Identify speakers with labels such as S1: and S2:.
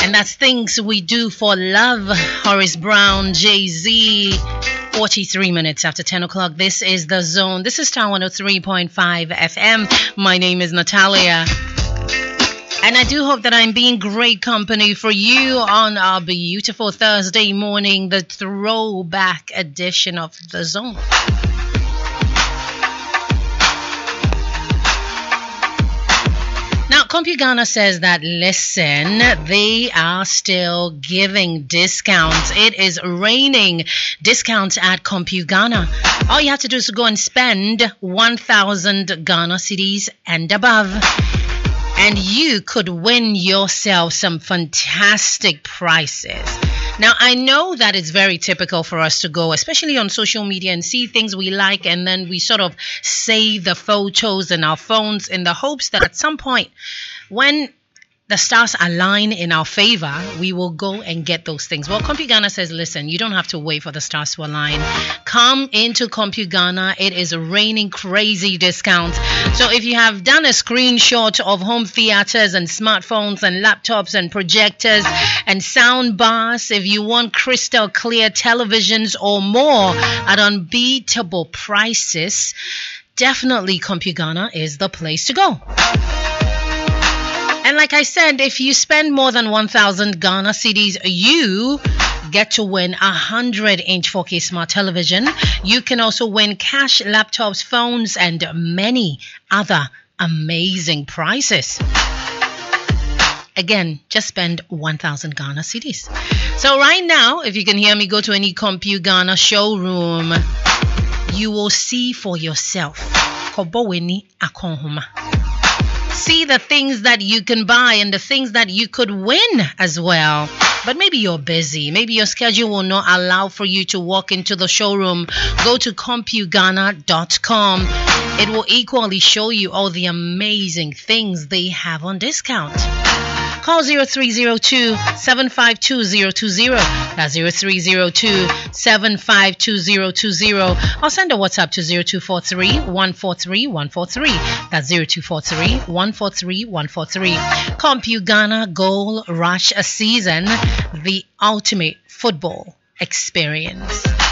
S1: And that's Things We Do for Love. Horace Brown, Jay-Z. 43 minutes after 10 o'clock. This is The Zone. This is Star 103.5 FM. My name is Natalia. And I do hope that I'm being great company for you on our beautiful Thursday morning, the throwback edition of The Zone. Now, CompuGhana says that, listen, they are still giving discounts. It is raining discounts at CompuGhana. All you have to do is go and spend 1,000 Ghana cedis and above. And you could win yourself some fantastic prizes. Now, I know that it's very typical for us to go, especially on social media, and see things we like, and then we sort of save the photos in our phones in the hopes that at some point, when the stars align in our favor, we will go and get those things. Well, CompuGhana says, listen, you don't have to wait for the stars to align. Come into CompuGhana. It is raining crazy discounts. So if you have done a screenshot of home theaters and smartphones and laptops and projectors and sound bars, if you want crystal clear televisions or more at unbeatable prices, definitely CompuGhana is the place to go. And like I said, if you spend more than 1,000 Ghana cedis, you get to win a 100-inch 4K smart television. You can also win cash, laptops, phones, and many other amazing prizes. Again, just spend 1,000 Ghana cedis. So right now, if you can hear me, go to any CompuGhana showroom. You will see for yourself. Koboweni akonhoma. See the things that you can buy and the things that you could win as well. But maybe you're busy. Maybe your schedule will not allow for you to walk into the showroom. Go to CompuGhana.com. It will equally show you all the amazing things they have on discount. Call 0302-752-020. That's 0302-752-020. Or send a WhatsApp to 0243-143-143. That's 0243-143-143. CompuGhana Gold Rush Season, the ultimate football experience.